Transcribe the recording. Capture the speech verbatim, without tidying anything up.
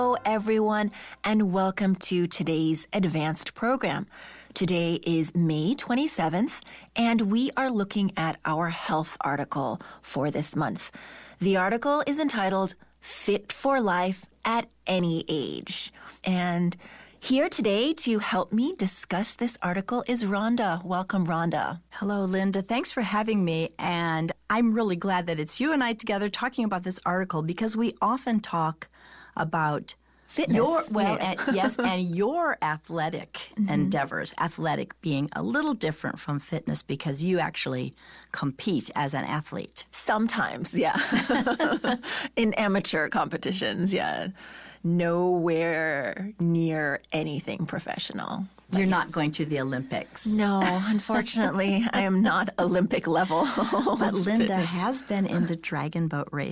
Hello, everyone, and welcome to today's advanced program. Today is May twenty-seventh, and we are looking at our health article for this month. The article is entitled Fit for Life at Any Age. And here today to help me discuss this article is Rhonda. Welcome, Rhonda. Hello, Linda. Thanks for having me. And I'm really glad that it's you and I together talking about this article because we often talk about fitness. Your, well, yeah. and, yes, and your athletic mm-hmm. endeavors. Athletic being a little different from fitness because you actually compete as an athlete. Sometimes, yeah. In amateur competitions, yeah. Nowhere near anything professional. You're yes. not going to the Olympics. No, unfortunately, I am not Olympic level. But Linda fitness. has been in the dragon boat race.